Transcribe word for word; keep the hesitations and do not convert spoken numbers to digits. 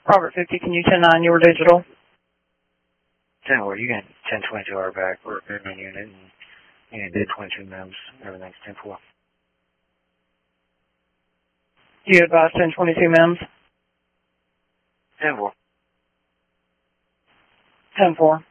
Robert fifty, can you ten nine your digital? ten four, you got ten twenty-two hour back. We're a main unit and you did twenty-two mems. Everything's ten four. You advise ten twenty-two mems? ten four. ten four.